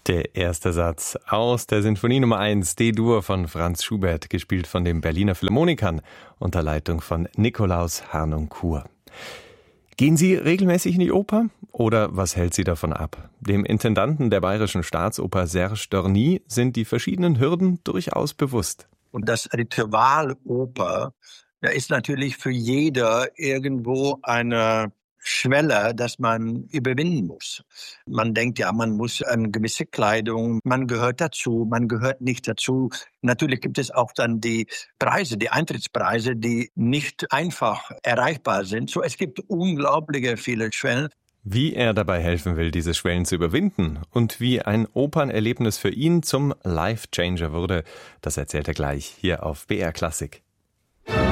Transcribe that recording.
Der erste Satz aus der Sinfonie Nummer 1, D-Dur von Franz Schubert, gespielt von den Berliner Philharmonikern unter Leitung von Nikolaus Harnoncourt. Gehen Sie regelmäßig in die Oper oder was hält Sie davon ab? Dem Intendanten der Bayerischen Staatsoper Serge Dorny sind die verschiedenen Hürden durchaus bewusst. Und das Ritual Oper, da ist natürlich für jeder irgendwo eine Schwelle, dass man überwinden muss. Man denkt ja, man muss eine gewisse Kleidung, man gehört dazu, man gehört nicht dazu. Natürlich gibt es auch dann die Preise, die Eintrittspreise, die nicht einfach erreichbar sind. So, es gibt unglaubliche viele Schwellen. Wie er dabei helfen will, diese Schwellen zu überwinden und wie ein Opernerlebnis für ihn zum Life-Changer wurde, das erzählt er gleich hier auf BR Klassik.